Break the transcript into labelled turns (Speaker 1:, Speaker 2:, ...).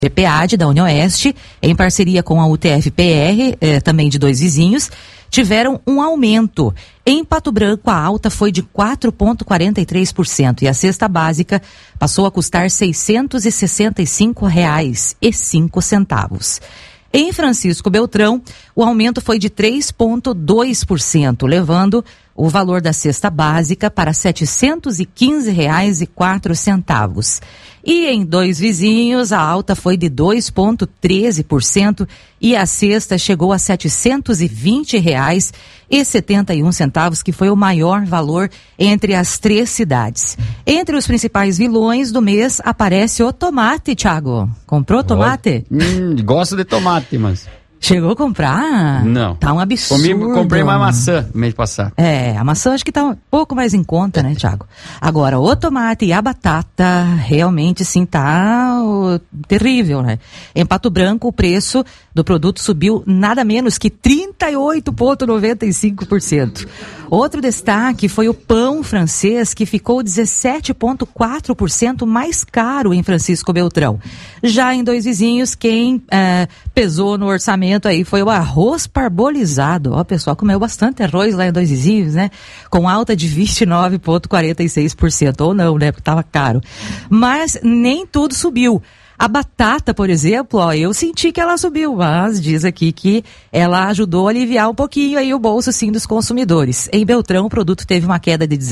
Speaker 1: GPAD da UniOeste, em parceria com a UTF-PR, também de Dois Vizinhos, tiveram um aumento. Em Pato Branco, a alta foi de 4,43% e a cesta básica passou a custar R$ 665,05. Em Francisco Beltrão, o aumento foi de 3,2%, levando o valor da cesta básica para R$ 715,04. E em Dois Vizinhos, a alta foi de 2,13% e a cesta chegou a R$ 720,71, que foi o maior valor entre as três cidades. Entre os principais vilões do mês aparece o tomate, Thiago. Comprou tomate?
Speaker 2: Gosto de tomate, mas...
Speaker 1: Chegou a comprar?
Speaker 2: Não.
Speaker 1: Tá um absurdo.
Speaker 2: Comprei uma maçã no mês passado.
Speaker 1: A maçã acho que tá um pouco mais em conta, né, Thiago? Agora, o tomate e a batata, realmente, sim, tá terrível, né? Em Pato Branco, o preço do produto subiu nada menos que 38,95%. Outro destaque foi o pão francês, que ficou 17,4% mais caro em Francisco Beltrão. Já em Dois Vizinhos, quem pesou no orçamento aí foi o arroz parbolizado. Ó, o pessoal comeu bastante arroz lá em Dois Vizinhos, né? Com alta de 29,46%. Ou não, né? Porque tava caro. Mas nem tudo subiu. A batata, por exemplo, ó, eu senti que ela subiu, mas diz aqui que ela ajudou a aliviar um pouquinho aí o bolso, sim, dos consumidores. Em Beltrão, o produto teve uma queda de